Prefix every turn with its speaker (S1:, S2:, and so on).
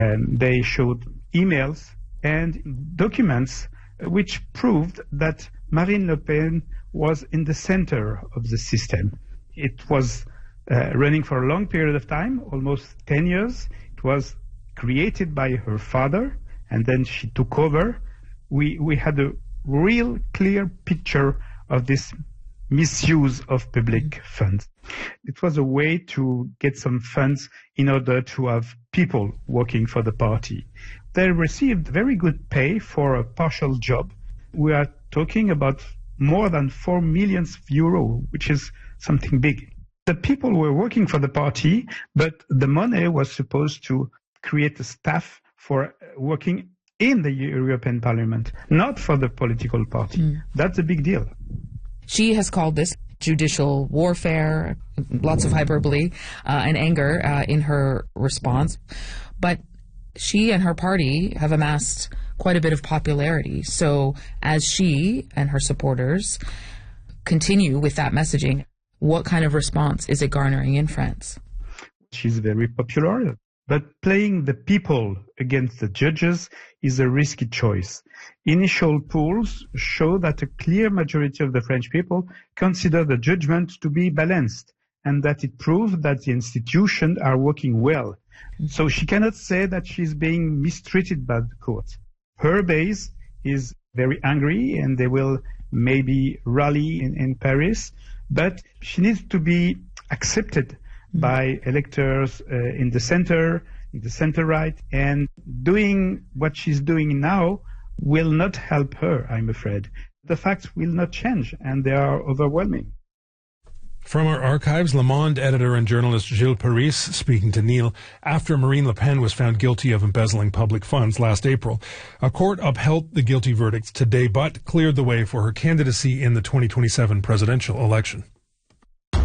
S1: They showed emails and documents which proved that Marine Le Pen was in the center of the system. It was running for a long period of time, almost 10 years. It was created by her father, and then she took over. We had a real clear picture of this misuse of public funds. It was a way to get some funds in order to have people working for the party. They received very good pay for a partial job. We are talking about more than 4 million euro, which is something big. The people were working for the party, but the money was supposed to create a staff for working in the European Parliament, not for the political party. That's a big deal.
S2: She has called this judicial warfare, lots of hyperbole and anger in her response. But she and her party have amassed quite a bit of popularity. So as she and her supporters continue with that messaging, what kind of response is it garnering in France?
S1: She's very popular, but playing the people against the judges is a risky choice. Initial polls show that a clear majority of the French people consider the judgment to be balanced, and that it proves that the institutions are working well. So she cannot say that she's being mistreated by the court. Her base is very angry, and they will maybe rally in Paris, but she needs to be accepted by electors in the center right, and doing what she's doing now will not help her, I'm afraid. The facts will not change, and they are overwhelming.
S3: From our archives, Le Monde editor and journalist Gilles Paris speaking to Neil after Marine Le Pen was found guilty of embezzling public funds last April. A court upheld the guilty verdicts today, but cleared the way for her candidacy in the 2027 presidential election.